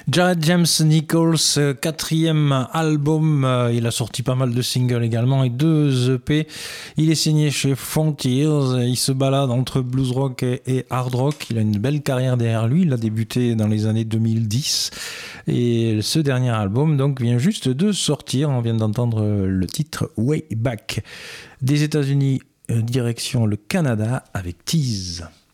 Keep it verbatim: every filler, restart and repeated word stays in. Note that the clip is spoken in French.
Jared James Nichols, quatrième album, il a sorti pas mal de singles également et deux E P. Il est signé chez Frontiers, il se balade entre blues rock et, et hard rock. Il a une belle carrière derrière lui, il a débuté dans les années deux mille dix et ce dernier album donc vient juste de sortir. On vient d'entendre le titre Way Back. Des États-Unis, direction le Canada avec Tease.